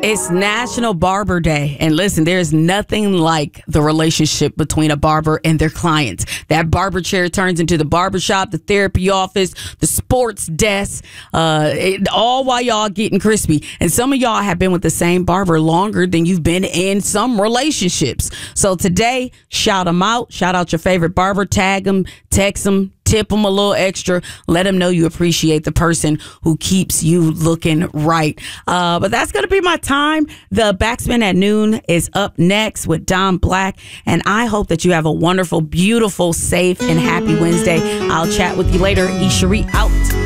It's National Barber Day. And listen, there's nothing like the relationship between a barber and their clients. That barber chair turns into the barbershop, the therapy office, the sports desk, all while y'all getting crispy. And some of y'all have been with the same barber longer than you've been in some relationships. So today, shout them out. Shout out your favorite barber. Tag them, text them, tip them a little extra. Let them know you appreciate the person who keeps you looking right. But that's going to be my time. The Backspin at Noon is up next with Don Black. And I hope that you have a wonderful, beautiful, safe, and happy Wednesday. I'll chat with you later. Isherie out.